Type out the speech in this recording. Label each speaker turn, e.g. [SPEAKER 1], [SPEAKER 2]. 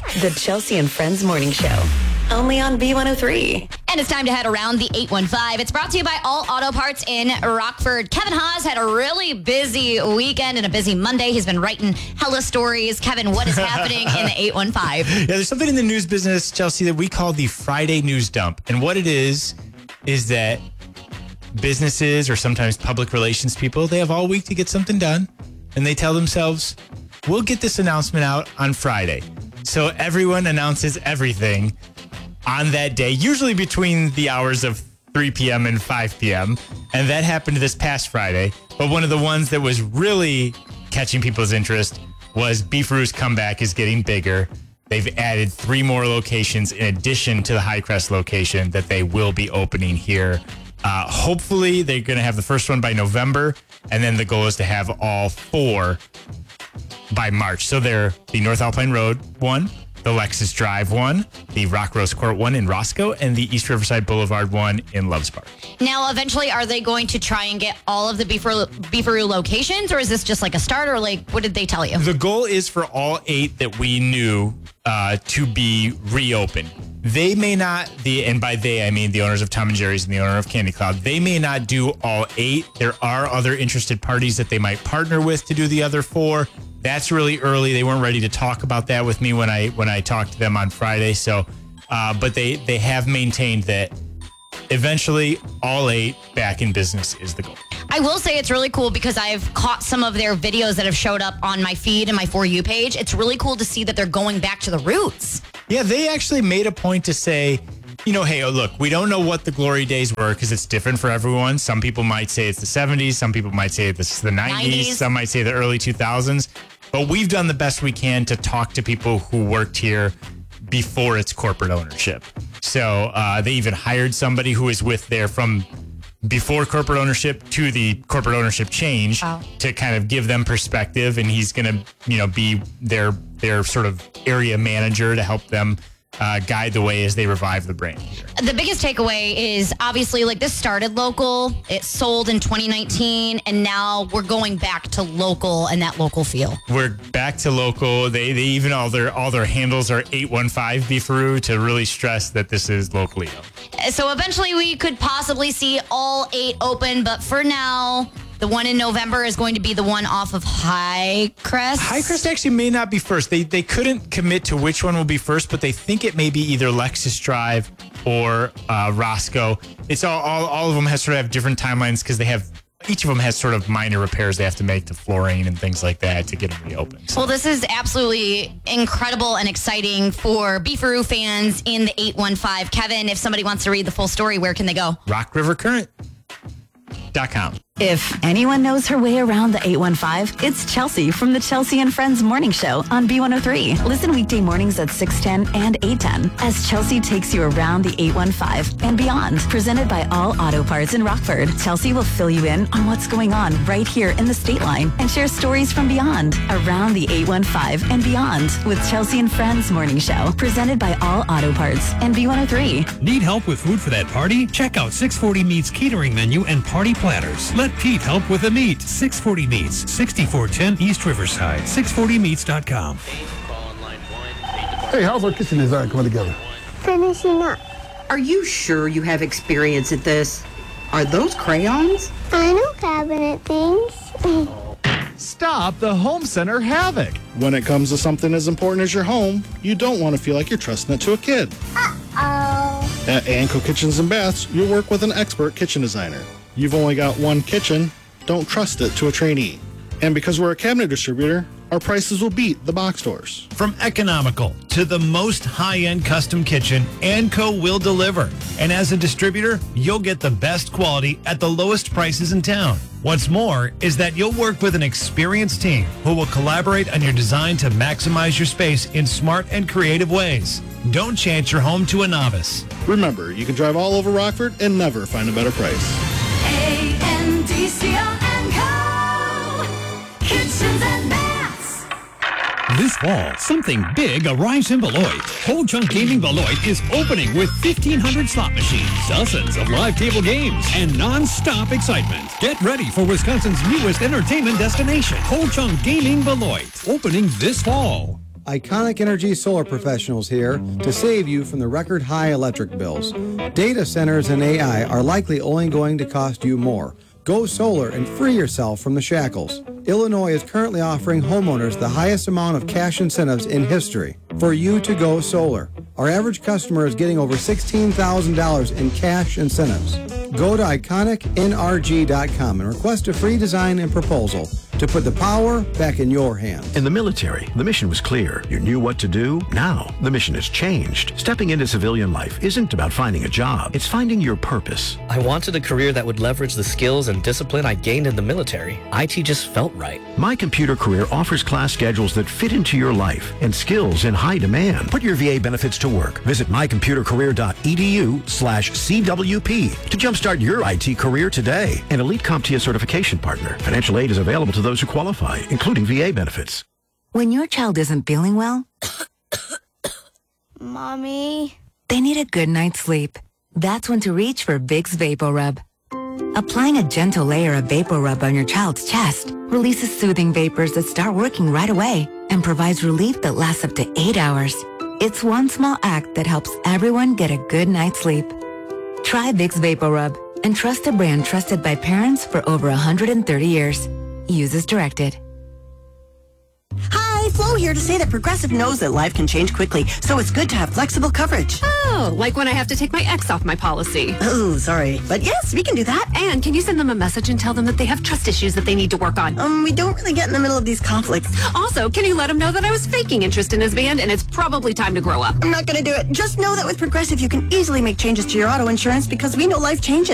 [SPEAKER 1] The Chelsea and Friends Morning Show. Only on B103.
[SPEAKER 2] And it's time to head around the 815. It's brought to you by All Auto Parts in Rockford. Kevin Haas had a really busy weekend and a busy Monday. He's been writing hella stories. Kevin, what is happening in the 815?
[SPEAKER 3] Yeah, there's something in the news business, Chelsea, that we call the Friday news dump. And what it is that businesses or sometimes public relations people, they have all week to get something done. And they tell themselves, we'll get this announcement out on Friday. So everyone announces everything on that day, usually between the hours of 3 p.m. and 5 p.m. And that happened this past Friday. But one of the ones that was really catching people's interest was Beefaroo's comeback is getting bigger. They've added 3 more locations in addition to the Highcrest location that they will be opening here. Hopefully, they're going to have the first one by November, and then the goal is to have all 4 by March. So they're the North Alpine Road one, the Lexus Drive one, the Rock Rose Court one in Roscoe, and the East Riverside Boulevard one in Loves Park.
[SPEAKER 2] Now, eventually, are they going to try and get all of the Beefaroo locations, or is this just like a start, or like, what did they tell you?
[SPEAKER 3] The goal is for all 8 that we knew to be reopened. They may not, and by they, I mean the owners of Tom & Jerry's and the owner of Candy Cloud, they may not do all 8. There are other interested parties that they might partner with to do the other 4. That's really early. They weren't ready to talk about that with me when I talked to them on Friday. So, but they have maintained that eventually all 8 back in business is the goal.
[SPEAKER 2] I will say it's really cool because I've caught some of their videos that have showed up on my feed and my For You page. It's really cool to see that they're going back to the roots.
[SPEAKER 3] Yeah, they actually made a point to say, you know, hey, look, we don't know what the glory days were because it's different for everyone. Some people might say it's the 70s. Some people might say it's the 90s. Some might say the early 2000s. But we've done the best we can to talk to people who worked here before its corporate ownership. So they even hired somebody who was with there from before corporate ownership to the corporate ownership change to kind of give them perspective. And he's going to, be their sort of area manager to help them guide the way as they revive the brand here.
[SPEAKER 2] The biggest takeaway is obviously like this started local, it sold in 2019, and now we're going back to local and that local feel.
[SPEAKER 3] We're back to local. They even all their handles are 815 Beefaroo to really stress that this is locally owned.
[SPEAKER 2] So eventually we could possibly see all 8 open, but for now, the one in November is going to be the one off of Highcrest.
[SPEAKER 3] Highcrest actually may not be first. They couldn't commit to which one will be first, but they think it may be either Lexus Drive or Roscoe. It's all of them have different timelines because each of them has sort of minor repairs they have to make to flooring and things like that to get them reopened.
[SPEAKER 2] Well, this is absolutely incredible and exciting for Beefaroo fans in the 815. Kevin, if somebody wants to read the full story, where can they go?
[SPEAKER 3] RockRiverCurrent.com.
[SPEAKER 1] If anyone knows her way around the 815, it's Chelsea from the Chelsea and Friends Morning Show on B103. Listen weekday mornings at 6:10 and 8:10 as Chelsea takes you around the 815 and beyond. Presented by All Auto Parts in Rockford, Chelsea will fill you in on what's going on right here in the state line and share stories from beyond, around the 815 and beyond with Chelsea and Friends Morning Show. Presented by All Auto Parts and B103.
[SPEAKER 4] Need help with food for that party? Check out 640 Meats catering menu and party platters. Let Pete help with the meat. 640 Meats, 6410 East Riverside, 640meats.com.
[SPEAKER 5] Hey, how's our kitchen design coming together?
[SPEAKER 6] Finishing up.
[SPEAKER 7] Are you sure you have experience at this? Are those crayons?
[SPEAKER 6] I know cabinet things.
[SPEAKER 8] Stop the home center havoc.
[SPEAKER 9] When it comes to something as important as your home, you don't want to feel like you're trusting it to a kid.
[SPEAKER 6] Uh-oh.
[SPEAKER 9] At Anco Kitchens and Baths, you'll work with an expert kitchen designer. You've only got one kitchen, don't trust it to a trainee. And because we're a cabinet distributor, our prices will beat the box stores.
[SPEAKER 4] From economical to the most high-end custom kitchen, Anco will deliver. And as a distributor, you'll get the best quality at the lowest prices in town. What's more is that you'll work with an experienced team who will collaborate on your design to maximize your space in smart and creative ways. Don't chance your home to a novice.
[SPEAKER 9] Remember, you can drive all over Rockford and never find a better price.
[SPEAKER 10] A-N-D-C-O-N-Co. Kitchens and Baths.
[SPEAKER 4] This fall, something big arrives in Beloit. Ho Chunk Gaming Beloit is opening with 1,500 slot machines, dozens of live table games, and non-stop excitement. Get ready for Wisconsin's newest entertainment destination, Ho Chunk Gaming Beloit, opening this fall.
[SPEAKER 5] Iconic Energy Solar Professionals here to save you from the record high electric bills. Data centers and AI are likely only going to cost you more. Go solar and free yourself from the shackles. Illinois is currently offering homeowners the highest amount of cash incentives in history for you to go solar. Our average customer is getting over $16,000 in cash incentives. Go to iconicnrg.com and request a free design and proposal to put the power back in your hands.
[SPEAKER 11] In the military, the mission was clear. You knew what to do. Now, the mission has changed. Stepping into civilian life isn't about finding a job. It's finding your purpose.
[SPEAKER 12] I wanted a career that would leverage the skills and discipline I gained in the military. IT just felt right.
[SPEAKER 11] My Computer Career offers class schedules that fit into your life and skills in high demand. Put your VA benefits to work. Visit mycomputercareer.edu/CWP to jumpstart your IT career today. An Elite CompTIA certification partner. Financial aid is available to those who qualify, including VA benefits.
[SPEAKER 1] When your child isn't feeling well,
[SPEAKER 6] Mommy.
[SPEAKER 1] they need a good night's sleep. That's when to reach for Vicks VapoRub. Applying a gentle layer of VapoRub on your child's chest releases soothing vapors that start working right away and provides relief that lasts up to 8 hours. It's one small act that helps everyone get a good night's sleep. Try Vicks VapoRub and trust a brand trusted by parents for over 130 years. Use as directed.
[SPEAKER 13] Hi, Flo here to say that Progressive knows that life can change quickly, so it's good to have flexible coverage.
[SPEAKER 14] Oh, like when I have to take my ex off my policy.
[SPEAKER 13] Oh, sorry. But yes, we can do that.
[SPEAKER 14] And can you send them a message and tell them that they have trust issues that they need to work on?
[SPEAKER 13] We don't really get in the middle of these conflicts.
[SPEAKER 14] Also, can you let them know that I was faking interest in his band and it's probably time to grow up?
[SPEAKER 13] I'm not going to do it. Just know that with Progressive, you can easily make changes to your auto insurance because we know life changes.